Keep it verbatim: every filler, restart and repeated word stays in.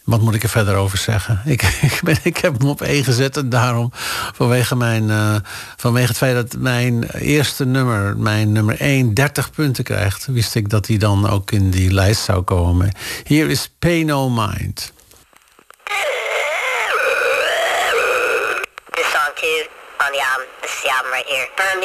Wat moet ik er verder over zeggen? Ik, ik, ben, ik heb hem op één gezet en daarom vanwege, mijn, uh, vanwege het feit dat mijn eerste nummer, mijn nummer één, dertig punten krijgt, wist ik dat hij dan ook in die lijst zou komen. Hier is Pay No Mind. This song too on the album. This is the album right here. Burn the